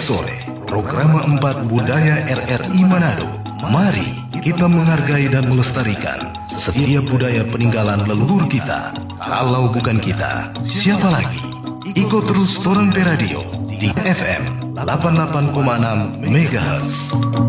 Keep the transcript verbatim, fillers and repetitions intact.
sore, program empat Budaya R R I Manado. Mari kita menghargai dan melestarikan setiap budaya peninggalan leluhur kita. Kalau bukan kita, siapa lagi? Ikut terus Toron P Radio di F M delapan puluh delapan koma enam MHz.